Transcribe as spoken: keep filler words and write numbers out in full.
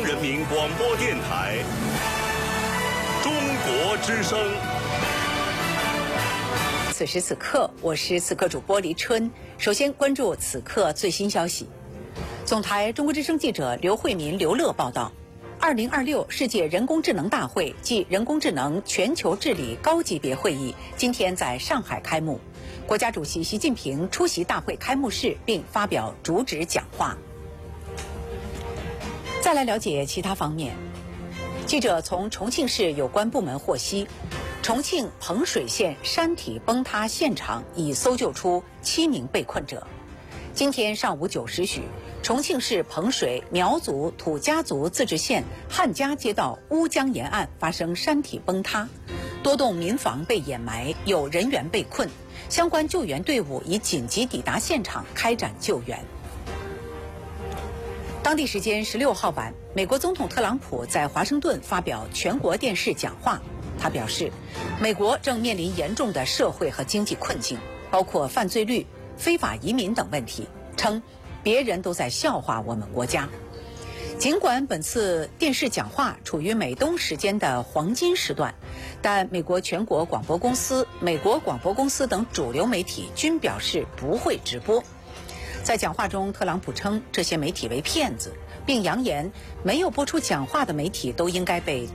人民广播电台中国之声。 此时此刻，我是此刻主播黎春。首先关注此刻最新消息。总台中国之声记者刘慧民、刘乐报道：二零二六世界人工智能大会暨人工智能全球治理高级别会议今天在上海开幕，国家主席习近平出席大会开幕式并发表主旨讲话。再来了解其他方面，记者从重庆市有关部门获悉，重庆彭水县山体崩塌现场已搜救出七名被困者。今天上午九时许，重庆市彭水苗族土家族自治县汉家街道乌江沿岸发生山体崩塌，多栋民房被掩埋，有人员被困，相关救援队伍已紧急抵达现场开展救援。当地时间十六号晚，美国总统特朗普在华盛顿发表全国电视讲话。他表示，美国正面临严重的社会和经济困境，包括犯罪率、非法移民等问题，称别人都在笑话我们国家。尽管本次电视讲话处于美东时间的黄金时段，但美国全国广播公司、美国广播公司等主流媒体均表示不会直播。在讲话中，特朗普称这些媒体为骗子，并扬言没有播出讲话的媒体都应该被